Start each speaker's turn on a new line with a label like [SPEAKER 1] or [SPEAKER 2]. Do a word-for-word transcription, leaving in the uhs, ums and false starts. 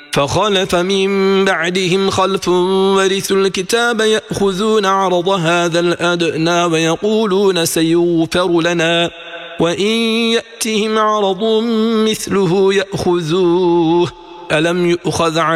[SPEAKER 1] فخلف من بعدهم خلف ورثوا الكتاب يأخذون عرض هذا الأدنى ويقولون سيغفر لنا وإن يأتهم عرض مثله يأخذوه ألم يؤخذ